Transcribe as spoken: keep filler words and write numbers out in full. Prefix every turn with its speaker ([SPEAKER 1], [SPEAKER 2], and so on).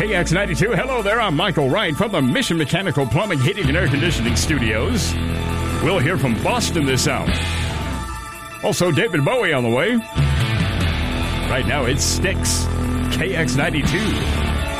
[SPEAKER 1] K X ninety-two. Hello there, I'm Michael Wright from the Mission Mechanical Plumbing, Heating, and Air Conditioning Studios. We'll hear from Boston this hour. Also, David Bowie on the way. Right now, it's Styx, K X ninety-two.